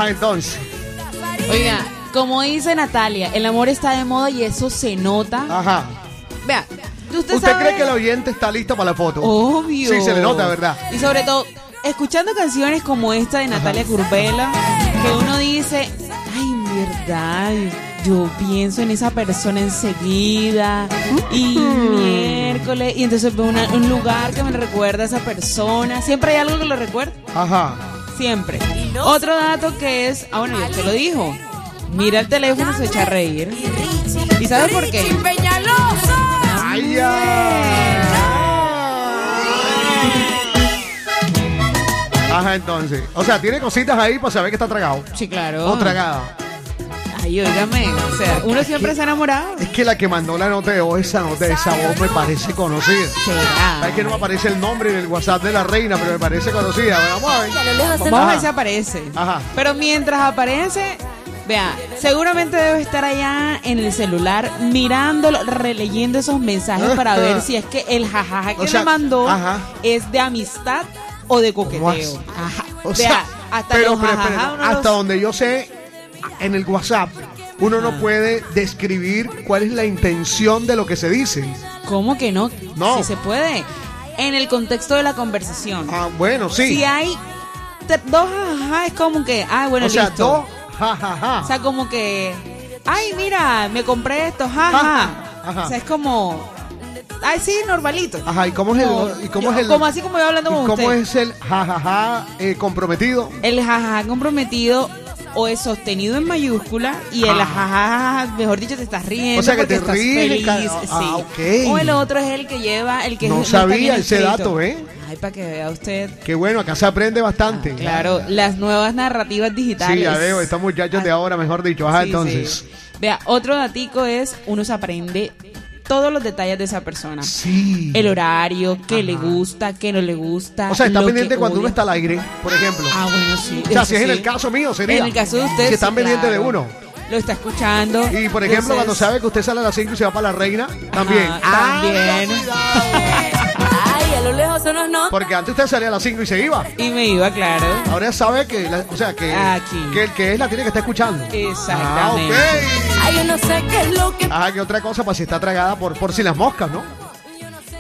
Ajá, entonces. Oiga, como dice Natalia, el amor está de moda y eso se nota. Ajá. Vea, ¿Usted cree que el oyente está listo para la foto? Obvio. Sí, se le nota, ¿verdad? Y sobre todo, escuchando canciones como esta de Natalia Curbela, que uno dice, ay, en verdad, yo pienso en esa persona enseguida, y miércoles, y entonces veo un lugar que me recuerda a esa persona. Siempre hay algo que lo recuerda. Ajá. Siempre. Otro dato que es, bueno, ya te lo dijo, mira el teléfono, se echa a reír. ¿Y sabes por qué? ¡Ay, ya! Ajá, entonces. O sea, tiene cositas ahí para saber que está tragado. Sí, claro. O tragada. Ay, óigame, o sea, uno siempre se ha enamorado. Es que la que mandó la nota de voz, esa voz me parece conocida. ¿Será? Es que no me aparece el nombre en el WhatsApp de la reina, pero me parece conocida. Vamos a ver. Vamos a ver si aparece. Ajá. Pero mientras aparece, vea, seguramente debe estar allá en el celular mirándolo, releyendo esos mensajes para ver si es que el jajaja que le mandó es de amistad o de coqueteo. Ajá. O Vea, sea, hasta pero, los jajaja uno hasta los... donde yo sé, en el WhatsApp uno no puede describir cuál es la intención de lo que se dice. ¿Cómo que no? No. Sí se puede. En el contexto de la conversación. Ah, bueno, sí. Si hay dos jajaja, es como que, bueno, o sea, listo. dos jajaja. O sea, como que, ay, mira, me compré esto, jaja. Ajá. O sea, es como, ay, sí, normalito. Ajá, ¿y cómo es el como así como yo hablando con usted. ¿Cómo es el jajaja comprometido? El jajaja comprometido o es sostenido en mayúscula y el jajaja, mejor dicho, te estás riendo. O sea, que porque te estás ríes. feliz. Sí. Okay. O el otro es el que lleva, el que no está bien sabía ese escrito. dato, ¿eh? Ay, para que vea usted. Qué bueno, acá se aprende bastante. Claro, las nuevas narrativas digitales. Sí, ya veo, estos muchachos de ahora, mejor dicho. Ajá, Sí, entonces. sí. Vea, otro datico es, uno se aprende todos los detalles de esa persona. Sí. El horario, qué le gusta, qué no le gusta. O sea, está lo pendiente que cuando odia. uno está al aire, por ejemplo. Bueno, sí. O sea, eso si es en sí. el caso mío, sería. En el caso de ustedes, Si están sí, pendientes claro. de uno. Lo está escuchando. Y, por ejemplo, cuando sabe que usted sale a las 5 y se va para la reina, también. También. Ay, a lo lejos son los no. Porque antes usted salía a las 5 y se iba. Y me iba, claro. Ahora sabe que, Aquí. que el que es la tiene que estar escuchando. Exactamente. Ok. Ay, yo no sé qué es lo que... Ajá, que otra cosa, pues si está tragada por si las moscas, ¿no?